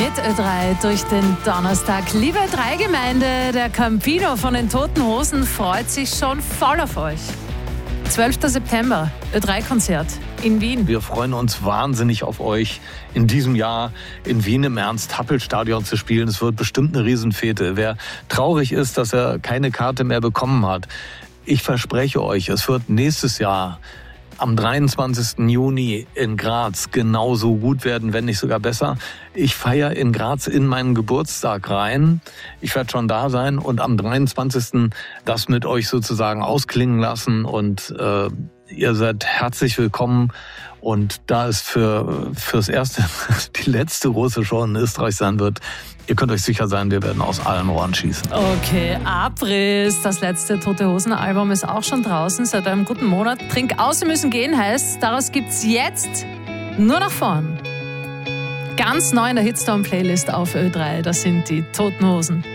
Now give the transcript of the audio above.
mit Ö3 durch den Donnerstag. Liebe Ö3-Gemeinde, der Campino von den Toten Hosen freut sich schon voll auf euch. 12. September, Ö3-Konzert in Wien. Wir freuen uns wahnsinnig auf euch in diesem Jahr in Wien im Ernst-Happel-Stadion zu spielen. Es wird bestimmt eine Riesenfete. Wer traurig ist, dass er keine Karte mehr bekommen hat, ich verspreche euch, es wird nächstes Jahr am 23. Juni in Graz genauso gut werden, wenn nicht sogar besser. Ich feiere in Graz in meinen Geburtstag rein. Ich werde schon da sein und am 23. das mit euch sozusagen ausklingen lassen. Und ihr seid herzlich willkommen. Und da es fürs Erste die letzte große Show in Österreich sein wird, ihr könnt euch sicher sein, wir werden aus allen Rohren schießen. Okay, Abriss. Das letzte Tote Hosen Album ist auch schon draußen, seit einem guten Monat. Trink aus, Sie müssen gehen heißt, daraus gibt's jetzt nur nach vorn. Ganz neu in der Hitstorm-Playlist auf Ö3, das sind die Toten Hosen.